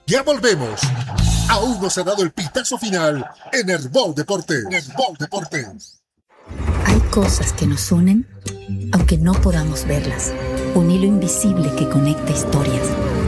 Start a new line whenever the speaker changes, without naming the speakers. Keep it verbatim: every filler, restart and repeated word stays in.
Ya volvemos. Aún no se ha dado el pitazo final en Herbol Deportes. Herbol Deportes.
Hay cosas que nos unen, aunque no podamos verlas. Un hilo invisible que conecta historias.